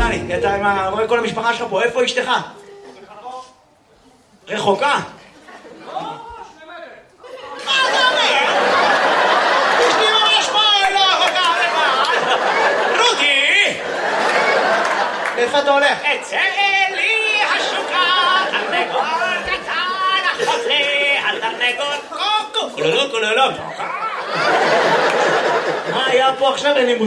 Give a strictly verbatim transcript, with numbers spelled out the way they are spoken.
דני, אתה עם ה... רואה כל המשפחה שלך פה, איפה אשתך? רחוקה? לא, שני מטר. מה אתה אומר? יש לי ממש מה, לא רחוקה, לבד. רודי! לאיפה אתה הולך? אצא לי השוקה, תרנגול קטן, החוזר על תרנגול קוקו, קולולו קולולו. מה היה פה עכשיו?